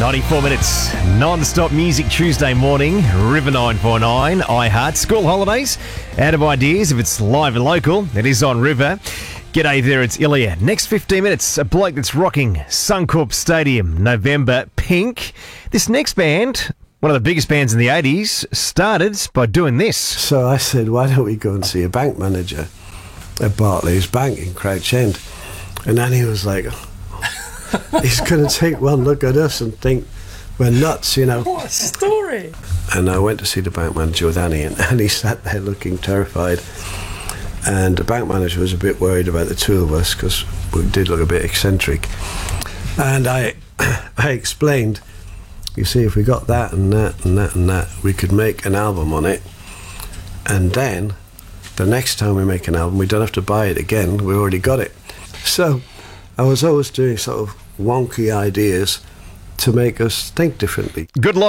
94 minutes non-stop music Tuesday morning. River 949, iHeart. School holidays, out of ideas. If it's live and local, it is on River. G'day there, it's Ilya. Next 15 minutes, a bloke that's rocking Suncorp Stadium, November, Pink. This next band, one of the biggest bands in the 80s, started by doing this. So I said, why don't we go and see a bank manager at Barclays Bank in Crouch End? And then he was like, he's going to take one look at us and think we're nuts, you know. What a story. And I went to see the bank manager with Annie, and Annie sat there looking terrified. And the bank manager was a bit worried about the two of us because we did look a bit eccentric. And I explained, you see, if we got that and that and that and that, we could make an album on it. And then the next time we make an album, we don't have to buy it again. We already got it. So I was always doing sort of wonky ideas to make us think differently. Good luck.